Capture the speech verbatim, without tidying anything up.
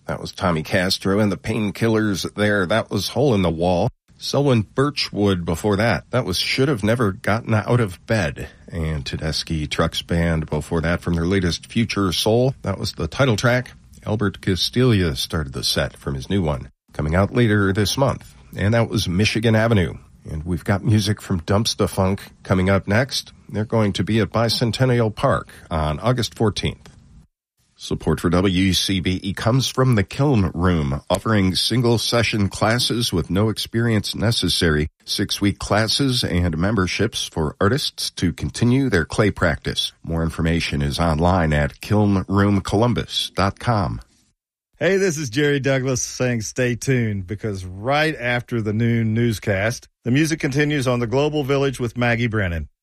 That was Tommy Castro and the Painkillers there. That was Hole in the Wall. Selwyn Birchwood before that. That was Should Have Never Gotten Out of Bed. And Tedeschi Trucks Band before that from their latest Future Soul. That was the title track. Albert Castilla started the set from his new one, coming out later this month. And that was Michigan Avenue. And we've got music from Dumpsta Funk coming up next. They're going to be at Bicentennial Park on August fourteenth. Support for W C B E comes from the Kiln Room, offering single-session classes with no experience necessary, six-week classes and memberships for artists to continue their clay practice. More information is online at kiln room columbus dot com. Hey, this is Jerry Douglas saying stay tuned, because right after the noon newscast, the music continues on the Global Village with Maggie Brennan.